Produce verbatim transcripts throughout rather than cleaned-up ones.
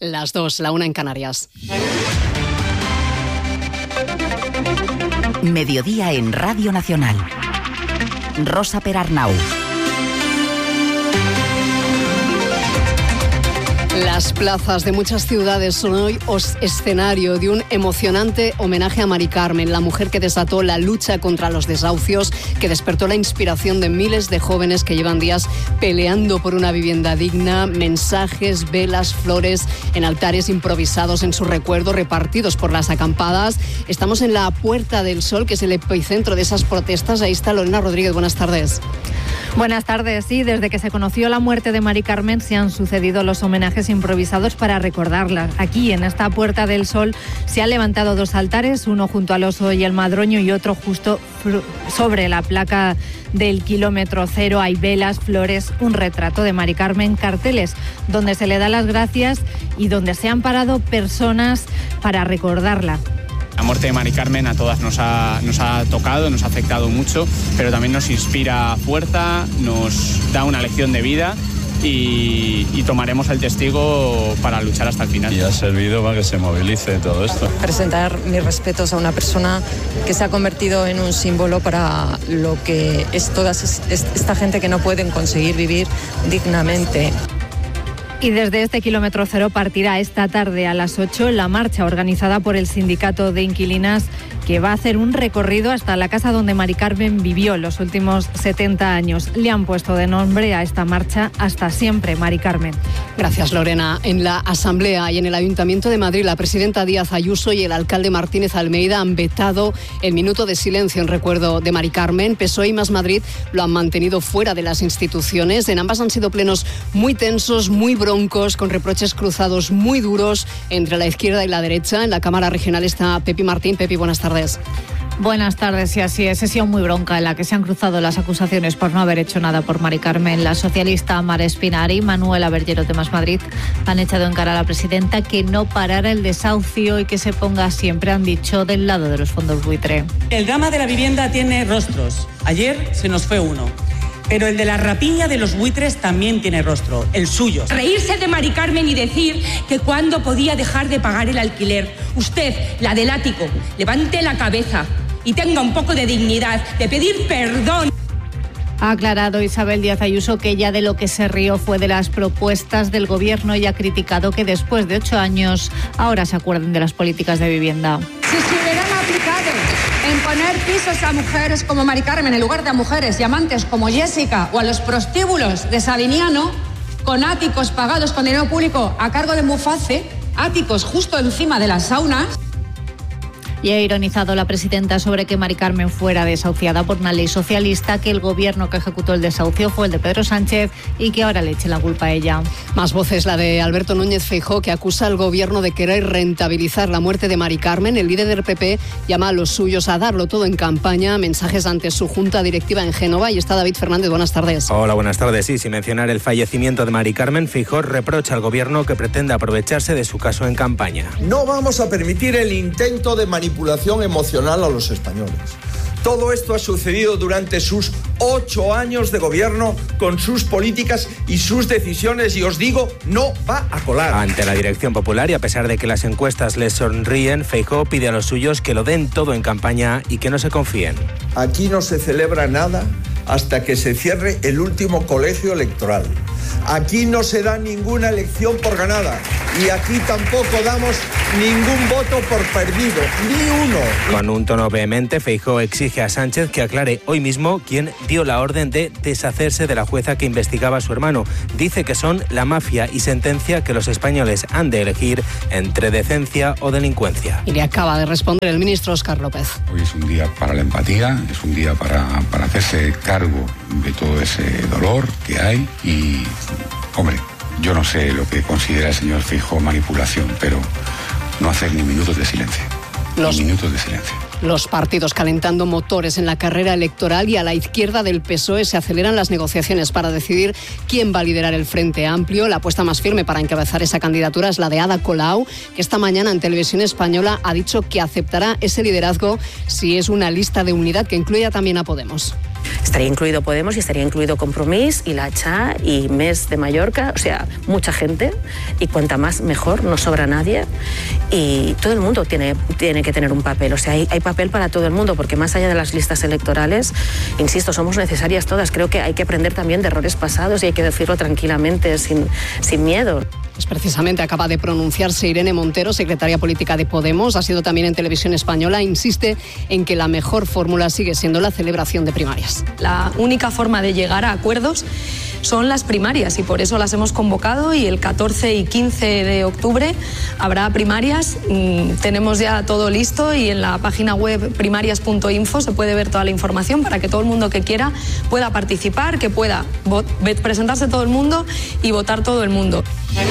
Las dos, la una en Canarias. Mediodía en Radio Nacional. Rosa Perarnau. Las plazas de muchas ciudades son hoy escenario de un emocionante homenaje a Mari Carmen, la mujer que desató la lucha contra los desahucios, que despertó la inspiración de miles de jóvenes que llevan días peleando por una vivienda digna. Mensajes, velas, flores en altares improvisados en su recuerdo, repartidos por las acampadas. Estamos en la Puerta del Sol, que es el epicentro de esas protestas. Ahí está Lorena Rodríguez. Buenas tardes. Buenas tardes. Sí, desde que se conoció la muerte de Mari Carmen se han sucedido los homenajes improvisados para recordarla. Aquí, en esta Puerta del Sol, se han levantado dos altares, uno junto al Oso y el Madroño y otro justo sobre la placa del kilómetro cero. Hay velas, flores, un retrato de Mari Carmen, carteles donde se le da las gracias y donde se han parado personas para recordarla. La muerte de Mari Carmen a todas nos ha, nos ha tocado, nos ha afectado mucho, pero también nos inspira fuerza, nos da una lección de vida y, y tomaremos el testigo para luchar hasta el final. Y ha servido para que se movilice todo esto. Presentar mis respetos a una persona que se ha convertido en un símbolo para lo que es toda esta gente que no pueden conseguir vivir dignamente. Y desde este kilómetro cero partirá esta tarde a las ocho la marcha organizada por el Sindicato de Inquilinas, que va a hacer un recorrido hasta la casa donde Mari Carmen vivió los últimos setenta años. Le han puesto de nombre a esta marcha Hasta siempre, Mari Carmen. Gracias, Lorena. En la Asamblea y en el Ayuntamiento de Madrid, la presidenta Díaz Ayuso y el alcalde Martínez Almeida han vetado el minuto de silencio en recuerdo de Mari Carmen. P S O E y Más Madrid lo han mantenido fuera de las instituciones. En ambas han sido plenos muy tensos, muy broncos, con reproches cruzados muy duros entre la izquierda y la derecha. En la Cámara Regional está Pepi Martín. Pepi, buenas tardes. Buenas tardes, y así es, sesión muy bronca en la que se han cruzado las acusaciones por no haber hecho nada por Mari Carmen. La socialista Mara Espinar y Manuela Bergero de Más Madrid han echado en cara a la presidenta que no parara el desahucio y que se ponga siempre, han dicho, del lado de los fondos buitre. El drama de la vivienda tiene rostros. Ayer se nos fue uno. Pero el de la rapiña de los buitres también tiene rostro, el suyo. Reírse de Mari Carmen y decir que cuándo podía dejar de pagar el alquiler. Usted, la del ático, levante la cabeza y tenga un poco de dignidad, de pedir perdón. Ha aclarado Isabel Díaz Ayuso que ella de lo que se rió fue de las propuestas del gobierno y ha criticado que después de ocho años ahora se acuerden de las políticas de vivienda. Si se hubieran aplicado en poner pisos a mujeres como Mari Carmen en lugar de a mujeres y amantes como Jessica o a los prostíbulos de Sabiniano, con áticos pagados con dinero público a cargo de Muface, áticos justo encima de las saunas. Y ha ironizado la presidenta sobre que Mari Carmen fuera desahuciada por una ley socialista, que el gobierno que ejecutó el desahucio fue el de Pedro Sánchez y que ahora le eche la culpa a ella. Más voces, la de Alberto Núñez Feijóo, que acusa al gobierno de querer rentabilizar la muerte de Mari Carmen. El líder del P P llama a los suyos a darlo todo en campaña. Mensajes ante su junta directiva en Génova. Y está David Fernández. Buenas tardes. Hola, buenas tardes. Sí, sin mencionar el fallecimiento de Mari Carmen, Feijóo reprocha al gobierno que pretende aprovecharse de su caso en campaña. No vamos a permitir el intento de manipulación manipulación emocional a los españoles. Todo esto ha sucedido durante sus ocho años de gobierno, con sus políticas y sus decisiones, y os digo, no va a colar. Ante la dirección popular, y a pesar de que las encuestas les sonríen, Feijóo pide a los suyos que lo den todo en campaña y que no se confíen. Aquí no se celebra nada hasta que se cierre el último colegio electoral. Aquí no se da ninguna elección por ganada, y aquí tampoco damos ningún voto por perdido, ni uno. Con un tono vehemente, Feijóo exige a Sánchez que aclare hoy mismo quién dio la orden de deshacerse de la jueza que investigaba a su hermano. Dice que son la mafia y sentencia que los españoles han de elegir entre decencia o delincuencia. Y le acaba de responder el ministro Óscar López. Hoy es un día para la empatía, es un día para, para hacerse cargo de todo ese dolor que hay y, hombre, yo no sé lo que considera el señor Feijóo manipulación, pero no hacer ni minutos de silencio. Los, ni minutos de silencio. Los partidos calentando motores en la carrera electoral, y a la izquierda del P S O E se aceleran las negociaciones para decidir quién va a liderar el Frente Amplio. La apuesta más firme para encabezar esa candidatura es la de Ada Colau, que esta mañana en Televisión Española ha dicho que aceptará ese liderazgo si es una lista de unidad que incluya también a Podemos. Estaría incluido Podemos y estaría incluido Compromís y la Cha y Mes de Mallorca, o sea, mucha gente, y cuanta más mejor, no sobra nadie, y todo el mundo tiene, tiene que tener un papel, o sea, hay, hay papel para todo el mundo, porque más allá de las listas electorales, insisto, somos necesarias todas. Creo que hay que aprender también de errores pasados y hay que decirlo tranquilamente, sin, sin miedo. Pues precisamente acaba de pronunciarse Irene Montero, secretaria política de Podemos, ha sido también en Televisión Española, insiste en que la mejor fórmula sigue siendo la celebración de primarias. La única forma de llegar a acuerdos son las primarias y por eso las hemos convocado, y el catorce y quince de octubre habrá primarias. Mm, tenemos ya todo listo y en la página web primarias punto info se puede ver toda la información para que todo el mundo que quiera pueda participar, que pueda presentarse todo el mundo y votar todo el mundo.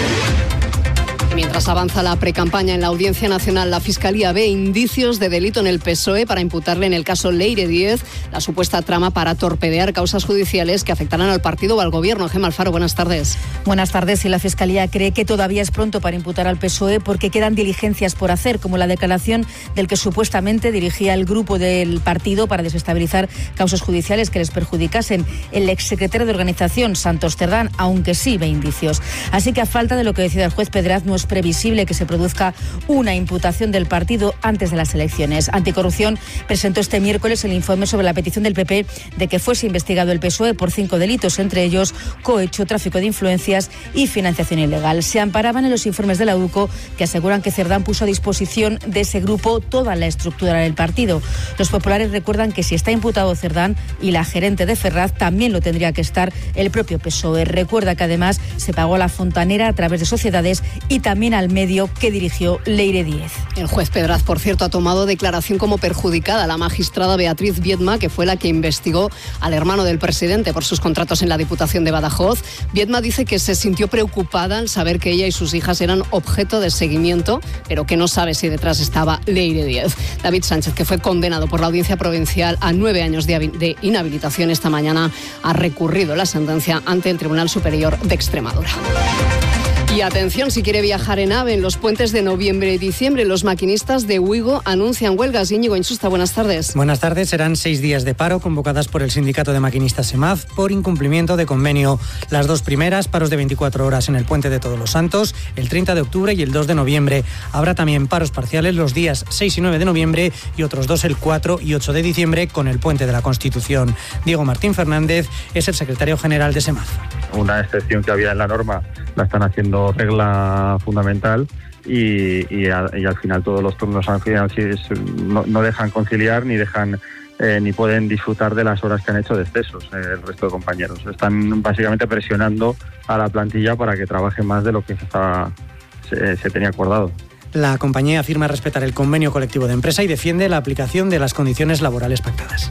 Mientras avanza la precampaña en la Audiencia Nacional, la Fiscalía ve indicios de delito en el P S O E para imputarle en el caso Leire Díez la supuesta trama para torpedear causas judiciales que afectarán al partido o al gobierno. Gemma Alfaro, buenas tardes. Buenas tardes. Y la Fiscalía cree que todavía es pronto para imputar al P S O E porque quedan diligencias por hacer, como la declaración del que supuestamente dirigía el grupo del partido para desestabilizar causas judiciales que les perjudicasen, el exsecretario de organización, Santos Cerdán, aunque sí ve indicios. Así que a falta de lo que decida el juez Pedraz, no es previsible que se produzca una imputación del partido antes de las elecciones. Anticorrupción presentó este miércoles el informe sobre la petición del P P de que fuese investigado el P S O E por cinco delitos, entre ellos cohecho, tráfico de influencias y financiación ilegal. Se amparaban en los informes de la U C O, que aseguran que Cerdán puso a disposición de ese grupo toda la estructura del partido. Los populares recuerdan que si está imputado Cerdán y la gerente de Ferraz, también lo tendría que estar el propio P S O E. Recuerda que además se pagó a la fontanera a través de sociedades y también al medio que dirigió Leire Díez. El juez Pedraz, por cierto, ha tomado declaración como perjudicada a la magistrada Beatriz Viedma, que fue la que investigó al hermano del presidente por sus contratos en la Diputación de Badajoz. Viedma dice que se sintió preocupada al saber que ella y sus hijas eran objeto de seguimiento, pero que no sabe si detrás estaba Leire Díez. David Sánchez, que fue condenado por la Audiencia Provincial a nueve años de, de inhabilitación, esta mañana ha recurrido la sentencia ante el Tribunal Superior de Extremadura. Y atención, si quiere viajar en AVE en los puentes de noviembre y diciembre, los maquinistas de Ouigo anuncian huelgas. Íñigo Insusta, buenas tardes. Buenas tardes. Serán seis días de paro convocadas por el Sindicato de Maquinistas SEMAF por incumplimiento de convenio. Las dos primeras, paros de veinticuatro horas en el Puente de Todos los Santos, el treinta de octubre y el dos de noviembre. Habrá también paros parciales los días seis y nueve de noviembre y otros dos el cuatro y ocho de diciembre con el Puente de la Constitución. Diego Martín Fernández es el secretario general de SEMAF. Una excepción que había en la norma la están haciendo regla fundamental y, y, a, y al final todos los turnos no, no dejan conciliar ni dejan eh, ni pueden disfrutar de las horas que han hecho de excesos eh, el resto de compañeros. Están básicamente presionando a la plantilla para que trabaje más de lo que se, estaba, se, se tenía acordado. La compañía afirma respetar el convenio colectivo de empresa y defiende la aplicación de las condiciones laborales pactadas.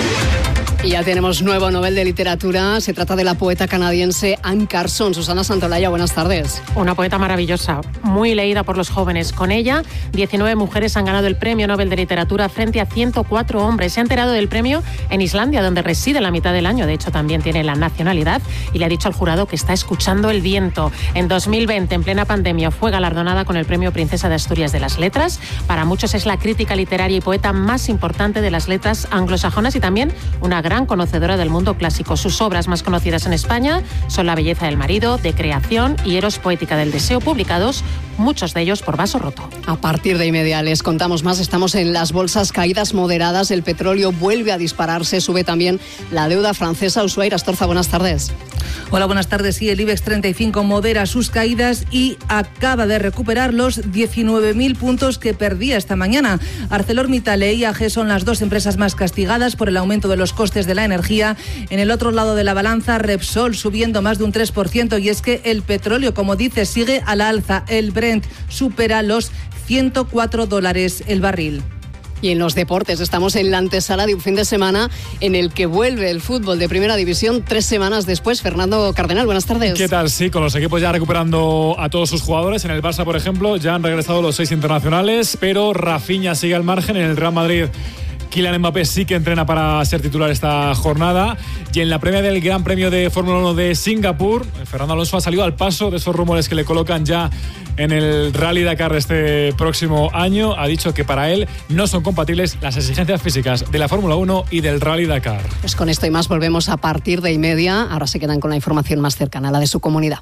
Y ya tenemos nuevo Nobel de Literatura. Se trata de la poeta canadiense Anne Carson. Susana Santolaya, buenas tardes. Una poeta maravillosa, muy leída por los jóvenes. Con ella, diecinueve mujeres han ganado el Premio Nobel de Literatura frente a ciento cuatro hombres. Se ha enterado del premio en Islandia, donde reside la mitad del año. De hecho, también tiene la nacionalidad. Y le ha dicho al jurado que está escuchando el viento. En dos mil veinte, en plena pandemia, fue galardonada con el Premio Princesa de Asturias de las Letras. Para muchos es la crítica literaria y poeta más importante de las letras anglosajonas y también una gran conocedora del mundo clásico. Sus obras más conocidas en España son La belleza del marido, De creación y Eros poética del deseo, publicados muchos de ellos por Vaso Roto. A partir de y media les contamos más. Estamos en las bolsas, caídas moderadas, el petróleo vuelve a dispararse, sube también la deuda francesa. Ushuaia Astorza, buenas tardes. Hola, buenas tardes. Sí, el IBEX treinta y cinco modera sus caídas y acaba de recuperar los diecinueve mil puntos que perdía esta mañana. ArcelorMittal e I A G son las dos empresas más castigadas por el aumento de los costes de la energía. En el otro lado de la balanza, Repsol subiendo más de un tres por ciento, y es que el petróleo, como dice, sigue a la alza. El Brent supera los ciento cuatro dólares el barril. Y en los deportes estamos en la antesala de un fin de semana en el que vuelve el fútbol de Primera División tres semanas después. Fernando Cardenal, buenas tardes. ¿Qué tal? Sí, con los equipos ya recuperando a todos sus jugadores. En el Barça, por ejemplo, ya han regresado los seis internacionales, pero Rafinha sigue al margen. En el Real Madrid, Kylian Mbappé sí que entrena para ser titular esta jornada. Y en la premia del Gran Premio de Fórmula uno de Singapur, Fernando Alonso ha salido al paso de esos rumores que le colocan ya en el Rally Dakar este próximo año. Ha dicho que para él no son compatibles las exigencias físicas de la Fórmula uno y del Rally Dakar. Pues con esto y más volvemos a partir de y media. Ahora se quedan con la información más cercana, la de su comunidad.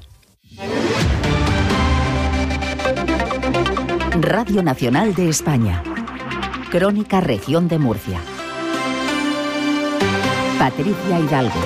Radio Nacional de España. Crónica Región de Murcia. Patricia Hidalgo.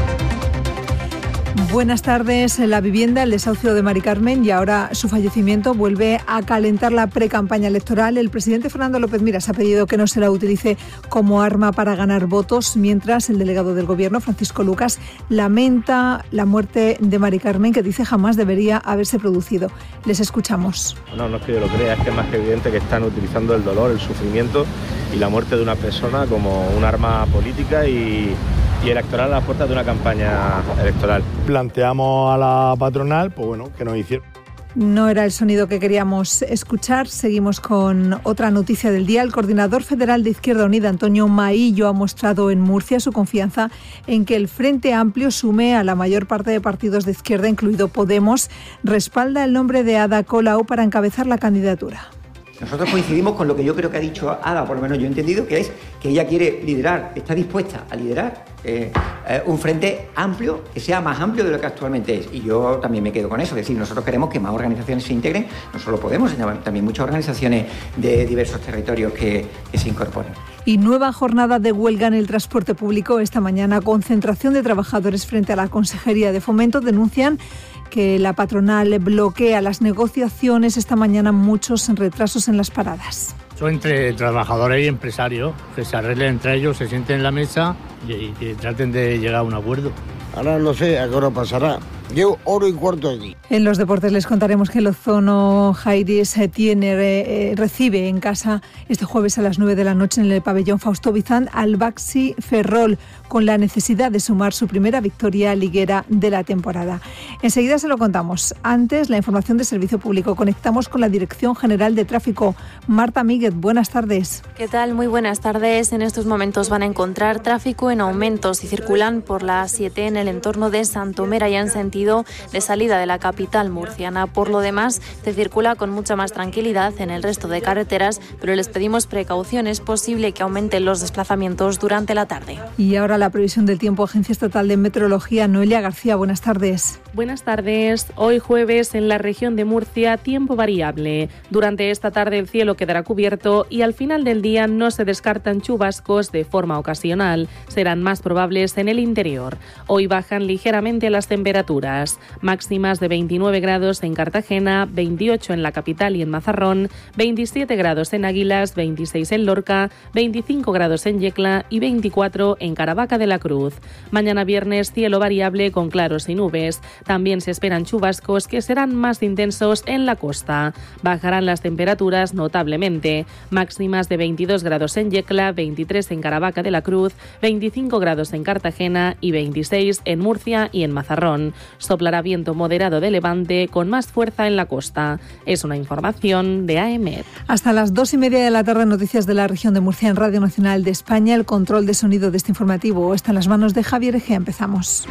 Buenas tardes. La vivienda, el desahucio de Mari Carmen y ahora su fallecimiento vuelve a calentar la precampaña electoral. El presidente Fernando López Miras ha pedido que no se la utilice como arma para ganar votos, mientras el delegado del Gobierno, Francisco Lucas, lamenta la muerte de Mari Carmen, que dice jamás debería haberse producido. Les escuchamos. No, no es que yo lo crea, es que es más que evidente que están utilizando el dolor, el sufrimiento y la muerte de una persona como un arma política y... y electoral a las puertas de una campaña electoral. Planteamos a la patronal, pues bueno, que nos hicieron. No era el sonido que queríamos escuchar. Seguimos con otra noticia del día. El coordinador federal de Izquierda Unida, Antonio Maillo, ha mostrado en Murcia su confianza en que el Frente Amplio sume a la mayor parte de partidos de izquierda, incluido Podemos. Respalda el nombre de Ada Colau para encabezar la candidatura. Nosotros coincidimos con lo que yo creo que ha dicho Ada, por lo menos yo he entendido, que es que ella quiere liderar, está dispuesta a liderar eh, eh, un frente amplio, que sea más amplio de lo que actualmente es. Y yo también me quedo con eso, es decir, nosotros queremos que más organizaciones se integren, no solo Podemos, sino también muchas organizaciones de diversos territorios que, que se incorporen. Y nueva jornada de huelga en el transporte público. Esta mañana, concentración de trabajadores frente a la Consejería de Fomento. Denuncian que la patronal bloquea las negociaciones. Esta mañana muchos retrasos en las paradas. Son entre trabajadores y empresarios, que se arreglen entre ellos, se sienten en la mesa y, y que traten de llegar a un acuerdo. Ahora no sé a qué hora pasará. Llevo hora y cuarto aquí. En los deportes les contaremos que el Ozono Jairis tiene, eh, recibe en casa este jueves a las nueve de la noche en el pabellón Fausto Bizán al Baxi Ferrol, con la necesidad de sumar su primera victoria liguera de la temporada. Enseguida se lo contamos. Antes, la información de servicio público. Conectamos con la Dirección General de Tráfico. Marta Míguez, buenas tardes. ¿Qué tal? Muy buenas tardes. En estos momentos van a encontrar tráfico en aumento si circulan por la A siete en el entorno de Santomera y en sentido de salida de la capital murciana. Por lo demás, se circula con mucha más tranquilidad en el resto de carreteras, pero les pedimos precaución. Es posible que aumenten los desplazamientos durante la tarde. Y ahora la previsión del tiempo. Agencia Estatal de Meteorología. Noelia García, buenas tardes. Buenas tardes. Hoy jueves en la región de Murcia, tiempo variable. Durante esta tarde el cielo quedará cubierto y al final del día no se descartan chubascos de forma ocasional. Serán más probables en el interior. Hoy bajan ligeramente las temperaturas. Máximas de veintinueve grados en Cartagena, veintiocho en la capital y en Mazarrón, veintisiete grados en Águilas, veintiséis en Lorca, veinticinco grados en Yecla y veinticuatro en Caravaca de la Cruz. Mañana viernes cielo variable con claros y nubes. También se esperan chubascos que serán más intensos en la costa. Bajarán las temperaturas notablemente. Máximas de veintidós grados en Yecla, veintitrés en Caravaca de la Cruz, veinticinco grados en Cartagena y veintiséis en Murcia y en Mazarrón. Soplará viento moderado de levante con más fuerza en la costa. Es una información de A E M E T. Hasta las dos y media de la tarde, noticias de la región de Murcia en Radio Nacional de España. El control de sonido de este informativo está en las manos de Javier Egea. Empezamos.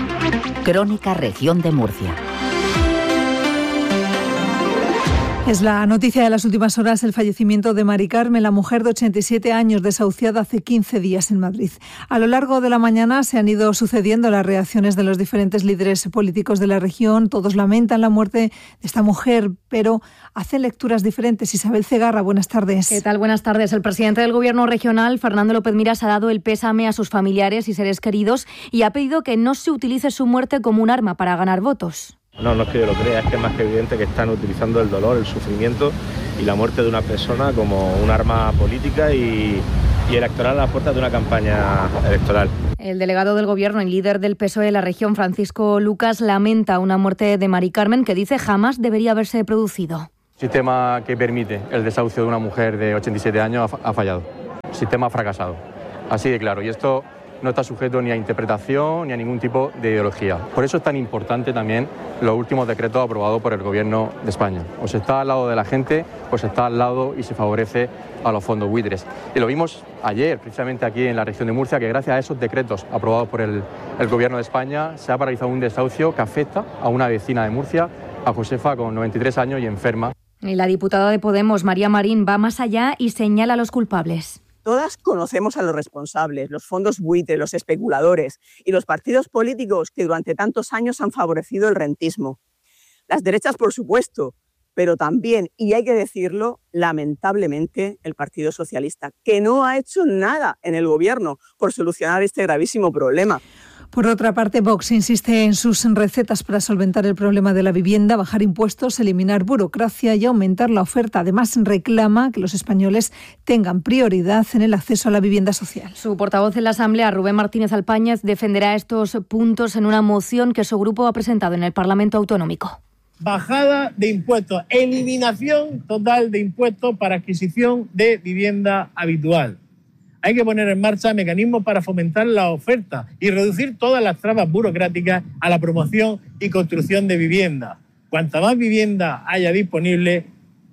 Crónica Región de Murcia. Es la noticia de las últimas horas, el fallecimiento de Mari Carmen, la mujer de ochenta y siete años desahuciada hace quince días en Madrid. A lo largo de la mañana se han ido sucediendo las reacciones de los diferentes líderes políticos de la región. Todos lamentan la muerte de esta mujer, pero hacen lecturas diferentes. Isabel Cegarra, buenas tardes. ¿Qué tal? Buenas tardes. El presidente del Gobierno regional, Fernando López Miras, ha dado el pésame a sus familiares y seres queridos y ha pedido que no se utilice su muerte como un arma para ganar votos. No, no es que yo lo crea, es que es más que evidente que están utilizando el dolor, el sufrimiento y la muerte de una persona como un arma política y, y electoral a las puertas de una campaña electoral. El delegado del Gobierno y líder del P S O E de la región, Francisco Lucas, lamenta una muerte de Mari Carmen que dice jamás debería haberse producido. El sistema que permite el desahucio de una mujer de ochenta y siete años ha fallado. El sistema ha fracasado. Así de claro. Y esto no está sujeto ni a interpretación ni a ningún tipo de ideología. Por eso es tan importante también los últimos decretos aprobados por el Gobierno de España. O se está al lado de la gente, o se está al lado y se favorece a los fondos buitres. Y lo vimos ayer, precisamente aquí en la región de Murcia, que gracias a esos decretos aprobados por el, el Gobierno de España se ha paralizado un desahucio que afecta a una vecina de Murcia, a Josefa, con noventa y tres años y enferma. Y la diputada de Podemos, María Marín, va más allá y señala a los culpables. Todas conocemos a los responsables, los fondos buitre, los especuladores y los partidos políticos que durante tantos años han favorecido el rentismo. Las derechas, por supuesto, pero también, y hay que decirlo, lamentablemente, el Partido Socialista, que no ha hecho nada en el Gobierno por solucionar este gravísimo problema. Por otra parte, Vox insiste en sus recetas para solventar el problema de la vivienda, bajar impuestos, eliminar burocracia y aumentar la oferta. Además, reclama que los españoles tengan prioridad en el acceso a la vivienda social. Su portavoz en la Asamblea, Rubén Martínez Alpáñez, defenderá estos puntos en una moción que su grupo ha presentado en el Parlamento Autonómico. Bajada de impuestos, eliminación total de impuestos para adquisición de vivienda habitual. Hay que poner en marcha mecanismos para fomentar la oferta y reducir todas las trabas burocráticas a la promoción y construcción de vivienda. Cuanta más vivienda haya disponible,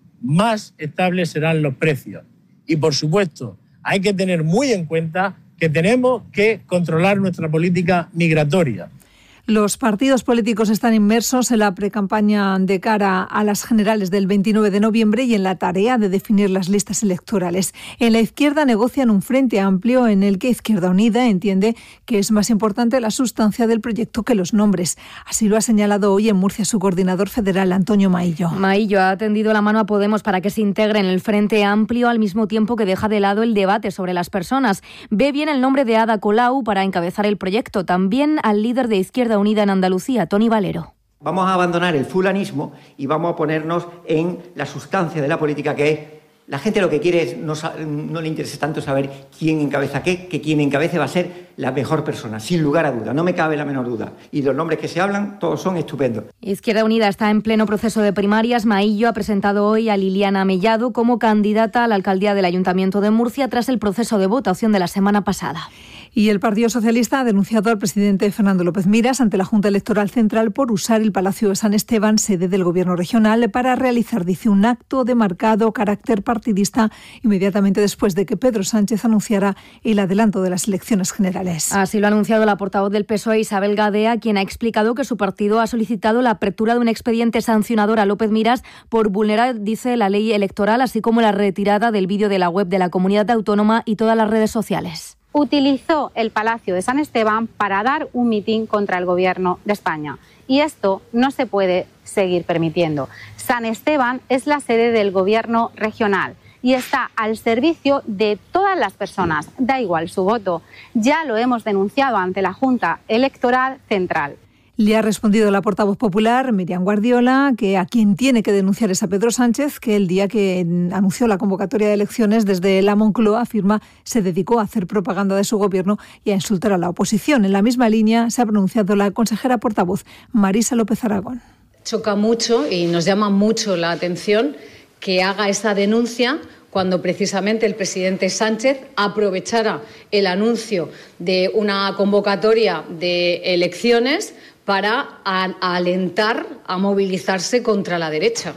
más estables serán los precios. Y, por supuesto, hay que tener muy en cuenta que tenemos que controlar nuestra política migratoria. Los partidos políticos están inmersos en la precampaña de cara a las generales del veintinueve de noviembre y en la tarea de definir las listas electorales. En la izquierda negocian un frente amplio en el que Izquierda Unida entiende que es más importante la sustancia del proyecto que los nombres. Así lo ha señalado hoy en Murcia su coordinador federal, Antonio Maillo. Maillo ha tendido la mano a Podemos para que se integre en el frente amplio al mismo tiempo que deja de lado el debate sobre las personas. Ve bien el nombre de Ada Colau para encabezar el proyecto. También al líder de Izquierda Unida en Andalucía, Toni Valero. Vamos a abandonar el fulanismo y vamos a ponernos en la sustancia de la política, que es la gente lo que quiere es, no, no le interesa tanto saber quién encabeza qué, que quien encabece va a ser la mejor persona, sin lugar a duda, no me cabe la menor duda. Y los nombres que se hablan, todos son estupendos. Izquierda Unida está en pleno proceso de primarias. Maillo ha presentado hoy a Liliana Mellado como candidata a la alcaldía del Ayuntamiento de Murcia tras el proceso de votación de la semana pasada. Y el Partido Socialista ha denunciado al presidente Fernando López Miras ante la Junta Electoral Central por usar el Palacio de San Esteban, sede del Gobierno regional, para realizar, dice, un acto de marcado carácter partidista inmediatamente después de que Pedro Sánchez anunciara el adelanto de las elecciones generales. Así lo ha anunciado la portavoz del P S O E, Isabel Gadea, quien ha explicado que su partido ha solicitado la apertura de un expediente sancionador a López Miras por vulnerar, dice, la ley electoral, así como la retirada del vídeo de la web de la comunidad autónoma y todas las redes sociales. Utilizó el Palacio de San Esteban para dar un mitin contra el Gobierno de España. Y esto no se puede seguir permitiendo. San Esteban es la sede del Gobierno regional y está al servicio de todas las personas. Da igual su voto. Ya lo hemos denunciado ante la Junta Electoral Central. Le ha respondido la portavoz popular, Miriam Guardiola, que a quien tiene que denunciar es a Pedro Sánchez, que el día que anunció la convocatoria de elecciones desde la Moncloa, afirma, se dedicó a hacer propaganda de su gobierno y a insultar a la oposición. En la misma línea se ha pronunciado la consejera portavoz, Marisa López Aragón. Choca mucho y nos llama mucho la atención que haga esa denuncia cuando precisamente el presidente Sánchez aprovechara el anuncio de una convocatoria de elecciones para alentar a movilizarse contra la derecha.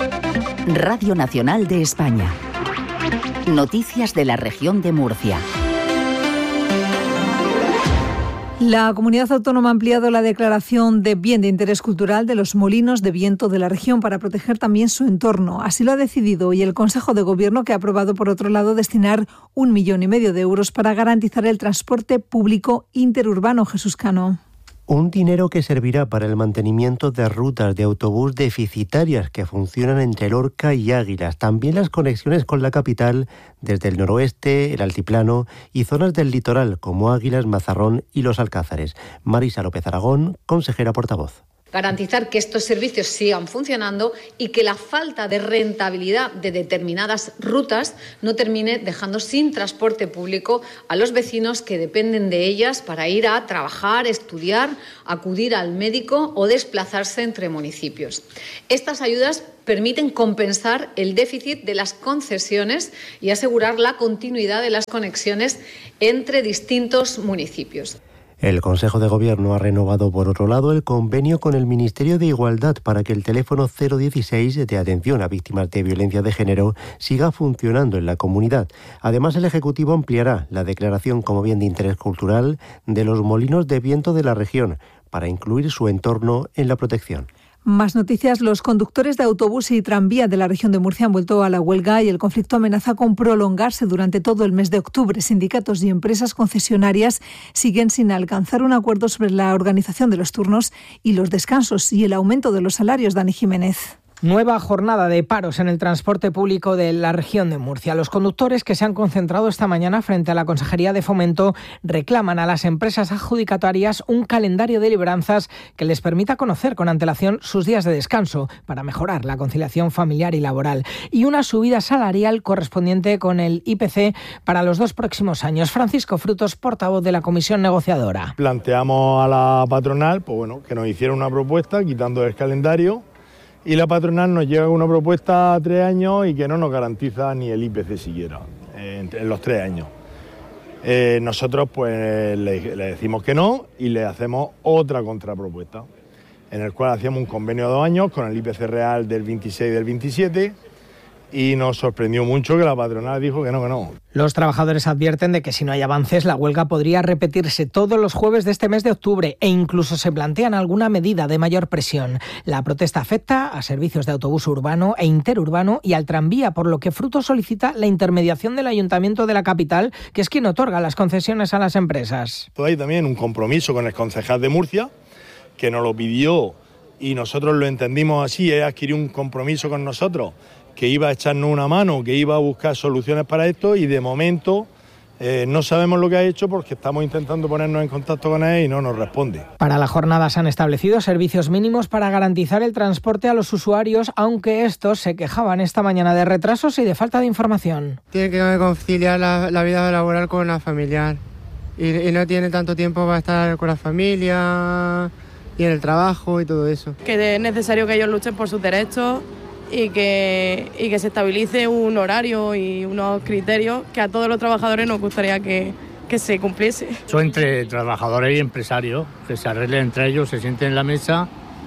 Radio Nacional de España. Noticias de la región de Murcia. La Comunidad Autónoma ha ampliado la declaración de bien de interés cultural de los molinos de viento de la región para proteger también su entorno. Así lo ha decidido hoy el Consejo de Gobierno, que ha aprobado, por otro lado, destinar un millón y medio de euros para garantizar el transporte público interurbano. Jesús Cano. Un dinero que servirá para el mantenimiento de rutas de autobús deficitarias que funcionan entre Lorca y Águilas. También las conexiones con la capital desde el noroeste, el altiplano y zonas del litoral como Águilas, Mazarrón y Los Alcázares. Marisa López Aragón, consejera portavoz. garantizar que estos servicios sigan funcionando y que la falta de rentabilidad de determinadas rutas no termine dejando sin transporte público a los vecinos que dependen de ellas para ir a trabajar, estudiar, acudir al médico o desplazarse entre municipios. Estas ayudas permiten compensar el déficit de las concesiones y asegurar la continuidad de las conexiones entre distintos municipios. El Consejo de Gobierno ha renovado, por otro lado, el convenio con el Ministerio de Igualdad para que el teléfono cero dieciséis de atención a víctimas de violencia de género siga funcionando en la comunidad. Además, el Ejecutivo ampliará la declaración como bien de interés cultural de los molinos de viento de la región para incluir su entorno en la protección. Más noticias. Los conductores de autobús y tranvía de la región de Murcia han vuelto a la huelga y el conflicto amenaza con prolongarse durante todo el mes de octubre. Sindicatos y empresas concesionarias siguen sin alcanzar un acuerdo sobre la organización de los turnos y los descansos y el aumento de los salarios. Dani Jiménez. Nueva jornada de paros en el transporte público de la región de Murcia. Los conductores que se han concentrado esta mañana frente a la Consejería de Fomento reclaman a las empresas adjudicatarias un calendario de libranzas que les permita conocer con antelación sus días de descanso para mejorar la conciliación familiar y laboral y una subida salarial correspondiente con el I P C para los dos próximos años. Francisco Frutos, portavoz de la comisión negociadora. Planteamos a la patronal pues bueno, que nos hiciera una propuesta quitando el calendario. Y la patronal nos llega una propuesta a tres años y que no nos garantiza ni el I P C siquiera, en, en los tres años. Eh, nosotros pues le, le decimos que no y le hacemos otra contrapropuesta, en el cual hacíamos un convenio de dos años con el I P C real del veintiséis y del veintisiete y nos sorprendió mucho que la patronal dijo que no, que no. Los trabajadores advierten de que si no hay avances, la huelga podría repetirse todos los jueves de este mes de octubre e incluso se plantean alguna medida de mayor presión. La protesta afecta a servicios de autobús urbano e interurbano y al tranvía, por lo que Frutos solicita la intermediación del Ayuntamiento de la capital, que es quien otorga las concesiones a las empresas. Hay también un compromiso con el concejal de Murcia, que nos lo pidió y nosotros lo entendimos así, es adquirir un compromiso con nosotros, que iba a echarnos una mano, que iba a buscar soluciones para esto y de momento eh, no sabemos lo que ha hecho porque estamos intentando ponernos en contacto con él y no nos responde. Para la jornada se han establecido servicios mínimos para garantizar el transporte a los usuarios, aunque estos se quejaban esta mañana de retrasos y de falta de información. Tiene que conciliar la, la vida laboral con la familiar y, y no tiene tanto tiempo para estar con la familia y en el trabajo y todo eso. Que es necesario que ellos luchen por sus derechos y que, y que se estabilice un horario y unos criterios que a todos los trabajadores nos gustaría que, que se cumpliese. Son entre trabajadores y empresarios, que se arreglen entre ellos, se sienten en la mesa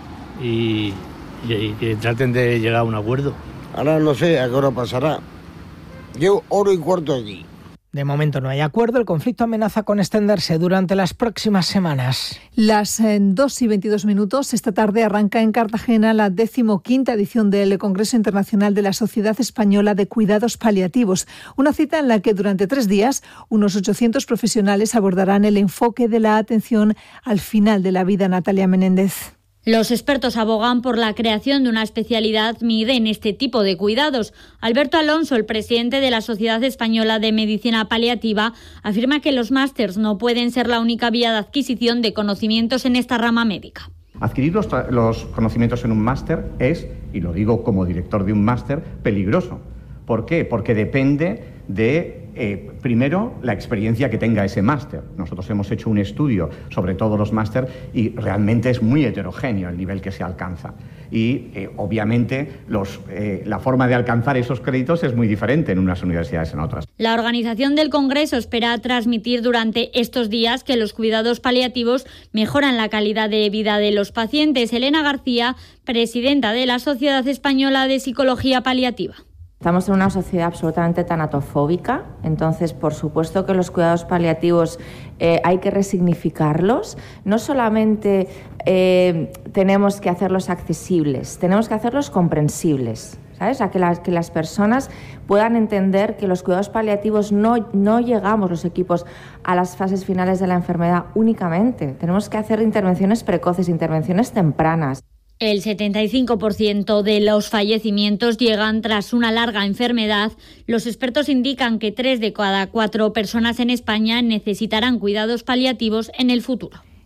y, y, y que traten de llegar a un acuerdo. Ahora no sé a qué hora pasará. Llevo hora y cuarto aquí. De momento no hay acuerdo. El conflicto amenaza con extenderse durante las próximas semanas. Las eh, dos y veintidós minutos. Esta tarde arranca en Cartagena la decimoquinta edición del Congreso Internacional de la Sociedad Española de Cuidados Paliativos. Una cita en la que durante tres días unos ochocientos profesionales abordarán el enfoque de la atención al final de la vida. Natalia Menéndez. Los expertos abogan por la creación de una especialidad M I D en este tipo de cuidados. Alberto Alonso, el presidente de la Sociedad Española de Medicina Paliativa, afirma que los másters no pueden ser la única vía de adquisición de conocimientos en esta rama médica. Adquirir los, los conocimientos en un máster es, y lo digo como director de un máster, peligroso. ¿Por qué? Porque depende de, eh, primero, la experiencia que tenga ese máster. Nosotros hemos hecho un estudio sobre todos los máster y realmente es muy heterogéneo el nivel que se alcanza. Y, eh, obviamente, los, eh, la forma de alcanzar esos créditos es muy diferente en unas universidades que en otras. La organización del Congreso espera transmitir durante estos días que los cuidados paliativos mejoran la calidad de vida de los pacientes. Elena García, presidenta de la Sociedad Española de Psicología Paliativa. Estamos en una sociedad absolutamente tanatofóbica, entonces por supuesto que los cuidados paliativos eh, hay que resignificarlos. No solamente eh, tenemos que hacerlos accesibles, tenemos que hacerlos comprensibles, ¿sabes? A que las, que las personas puedan entender que los cuidados paliativos no, no llegamos los equipos a las fases finales de la enfermedad únicamente. Tenemos que hacer intervenciones precoces, intervenciones tempranas. El setenta y cinco por ciento de los fallecimientos llegan tras una larga enfermedad. Los expertos indican que tres de cada cuatro personas en España necesitarán cuidados paliativos en el futuro.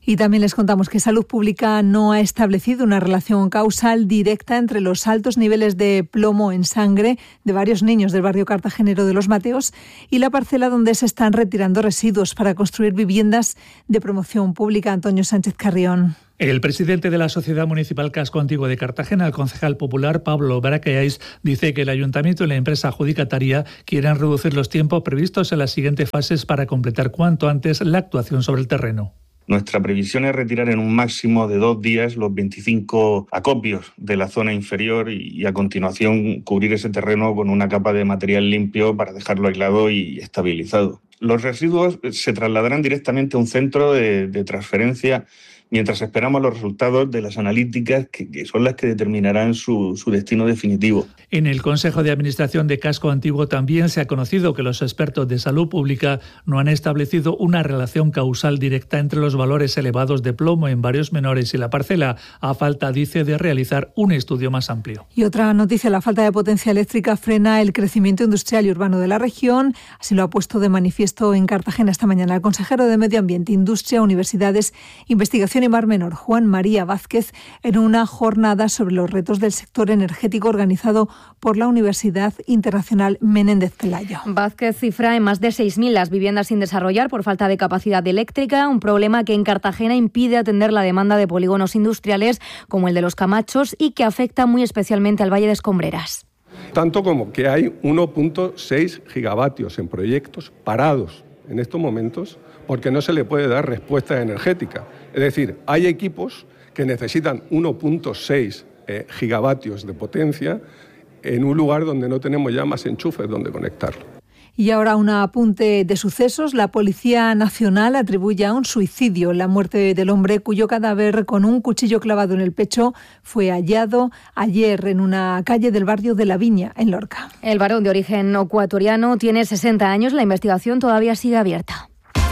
Y también les contamos que Salud Pública no ha establecido una relación causal directa entre los altos niveles de plomo en sangre de varios niños del barrio cartagenero de Los Mateos y la parcela donde se están retirando residuos para construir viviendas de promoción pública. Antonio Sánchez Carrión. El presidente de la Sociedad Municipal Casco Antiguo de Cartagena, el concejal popular Pablo Baraqueais, dice que el ayuntamiento y la empresa adjudicataria quieren reducir los tiempos previstos en las siguientes fases para completar cuanto antes la actuación sobre el terreno. Nuestra previsión es retirar en un máximo de dos días los veinticinco acopios de la zona inferior y a continuación cubrir ese terreno con una capa de material limpio para dejarlo aislado y estabilizado. Los residuos se trasladarán directamente a un centro de, de transferencia mientras esperamos los resultados de las analíticas que, que son las que determinarán su, su destino definitivo. En el Consejo de Administración de Casco Antiguo también se ha conocido que los expertos de salud pública no han establecido una relación causal directa entre los valores elevados de plomo en varios menores y la parcela, a falta, dice, de realizar un estudio más amplio. Y otra noticia, la falta de potencia eléctrica frena el crecimiento industrial y urbano de la región. Así lo ha puesto de manifiesto en Cartagena esta mañana el consejero de Medio Ambiente, Industria, Universidades, Investigación y Mar Menor, Juan María Vázquez, en una jornada sobre los retos del sector energético organizado por la Universidad Internacional Menéndez Pelayo. Vázquez cifra en más de seis mil las viviendas sin desarrollar por falta de capacidad eléctrica, un problema que en Cartagena impide atender la demanda de polígonos industriales como el de Los Camachos y que afecta muy especialmente al Valle de Escombreras. Tanto como que hay uno punto seis gigavatios en proyectos parados en estos momentos porque no se le puede dar respuesta energética. Es decir, hay equipos que necesitan uno punto seis eh, gigavatios de potencia en un lugar donde no tenemos ya más enchufes donde conectarlo. Y ahora un apunte de sucesos. La Policía Nacional atribuye a un suicidio la muerte del hombre cuyo cadáver con un cuchillo clavado en el pecho fue hallado ayer en una calle del barrio de La Viña, en Lorca. El varón de origen ecuatoriano tiene sesenta años. La investigación todavía sigue abierta.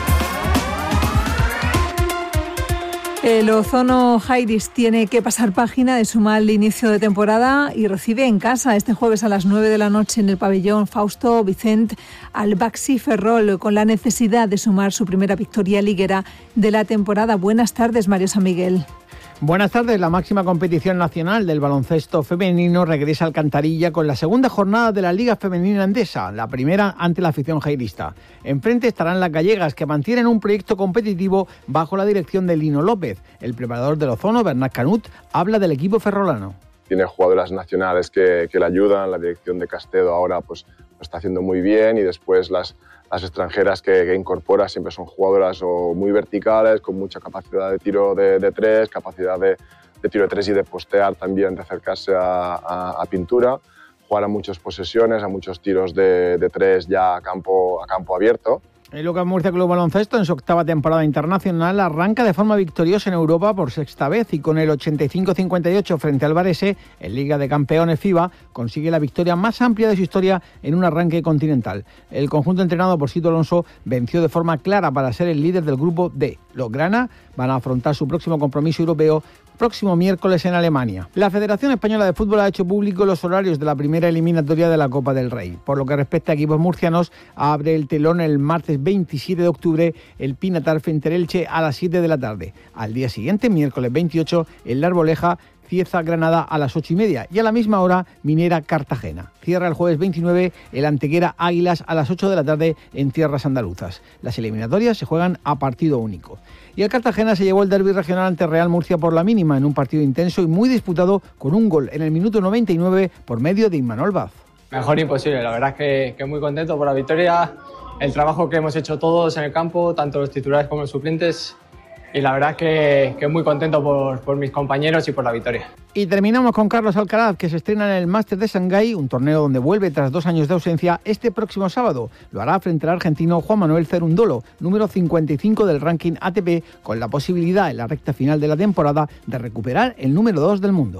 El Ozono Jairis tiene que pasar página de su mal inicio de temporada y recibe en casa este jueves a las nueve de la noche en el pabellón Fausto Vicent al Baxi Ferrol con la necesidad de sumar su primera victoria liguera de la temporada. Buenas tardes, Mario San Miguel. Buenas tardes. La máxima competición nacional del baloncesto femenino regresa a Alcantarilla con la segunda jornada de la Liga Femenina Endesa, la primera ante la afición jairista. Enfrente estarán las gallegas, que mantienen un proyecto competitivo bajo la dirección de Lino López. El preparador del Ozono, Bernat Canut, habla del equipo ferrolano. Tiene jugadoras nacionales que, que le ayudan, la dirección de Castedo ahora pues lo está haciendo muy bien y después las... Las extranjeras que, que incorpora siempre son jugadoras o muy verticales, con mucha capacidad de tiro de, de tres, capacidad de, de tiro de tres y de postear también, de acercarse a, a, a pintura, jugar a muchas posesiones, a muchos tiros de, de tres ya a campo, a campo abierto. El Lucas Murcia Club Baloncesto, en su octava temporada internacional, arranca de forma victoriosa en Europa por sexta vez y con el ochenta y cinco cincuenta y ocho frente al Varese, en Liga de Campeones FIBA, consigue la victoria más amplia de su historia en un arranque continental. El conjunto entrenado por Sito Alonso venció de forma clara para ser el líder del grupo D. Los grana van a afrontar su próximo compromiso europeo próximo miércoles en Alemania. La Federación Española de Fútbol ha hecho público los horarios de la primera eliminatoria de la Copa del Rey. Por lo que respecta a equipos murcianos, abre el telón el martes veintisiete de octubre el Pinatar frente al Elche a las siete de la tarde. Al día siguiente, miércoles veintiocho, el La Arboleja Cieza Granada a las ocho y media y a la misma hora Minera Cartagena. Cierra el jueves veintinueve el Antequera Águilas a las ocho de la tarde en tierras andaluzas. Las eliminatorias se juegan a partido único. Y el Cartagena se llevó el derbi regional ante Real Murcia por la mínima en un partido intenso y muy disputado con un gol en el minuto noventa y nueve por medio de Imanol Vaz. Mejor imposible, la verdad es que, que muy contento por la victoria, el trabajo que hemos hecho todos en el campo, tanto los titulares como los suplentes. Y la verdad que, que muy contento por, por mis compañeros y por la victoria. Y terminamos con Carlos Alcaraz, que se estrena en el Máster de Shanghái, un torneo donde vuelve tras dos años de ausencia este próximo sábado. Lo hará frente al argentino Juan Manuel Cerundolo, número cincuenta y cinco del ranking A T P, con la posibilidad en la recta final de la temporada de recuperar el número dos del mundo.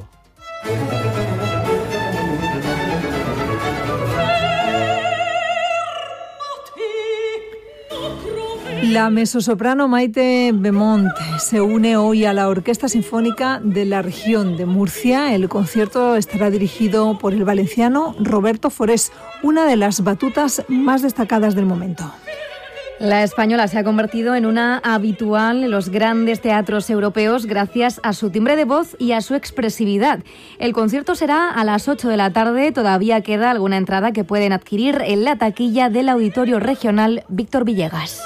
La mezzosoprano Maite Beaumont se une hoy a la Orquesta Sinfónica de la Región de Murcia. El concierto estará dirigido por el valenciano Roberto Forés, una de las batutas más destacadas del momento. La Española se ha convertido en una habitual en los grandes teatros europeos gracias a su timbre de voz y a su expresividad. El concierto será a las ocho de la tarde. Todavía queda alguna entrada que pueden adquirir en la taquilla del Auditorio Regional Víctor Villegas.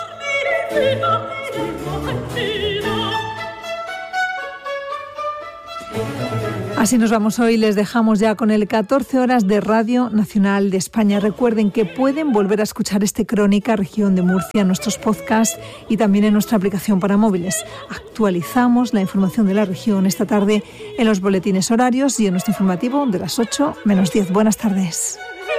Así nos vamos hoy, les dejamos ya con el catorce horas de Radio Nacional de España. Recuerden que pueden volver a escuchar este Crónica Región de Murcia en nuestros podcasts y también en nuestra aplicación para móviles. Actualizamos la información de la región esta tarde en los boletines horarios y en nuestro informativo de las ocho menos diez. Buenas tardes.